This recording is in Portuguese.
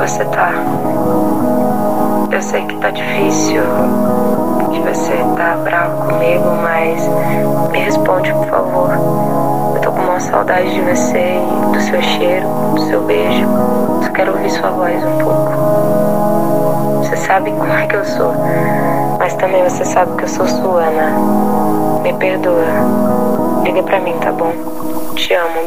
você tá. Eu sei que tá difícil, que você tá bravo comigo, mas me responde, por favor. Eu tô com uma saudade de você e do seu cheiro, do seu beijo. Só quero ouvir sua voz um pouco. Você sabe como é que eu sou, mas também você sabe que eu sou sua, né? Me perdoa. Liga pra mim, tá bom? Te amo.